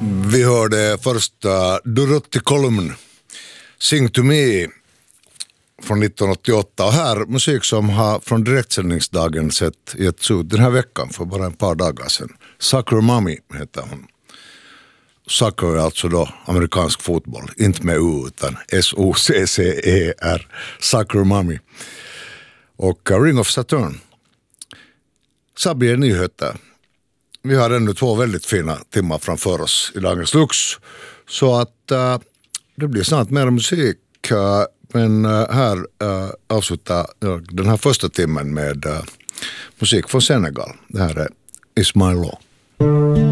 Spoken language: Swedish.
Vi hörde första Dorothy Column, Sing to me från 1988. Och här musik som har från direktsändningsdagen sett getts ut den här veckan för bara ett par dagar sedan. Soccer Mommy heter hon. Soccer är alltså då amerikansk fotboll, inte med U utan S-O-C-C-E-R, Soccer Mommy. Och Ring of Saturn. Sabi är nyheter. Vi har ännu 2 väldigt fina timmar framför oss i dagens Lux. Så att det blir snart mer musik. Men här avslutar den här första timmen med musik från Senegal. Det här är Is My Law.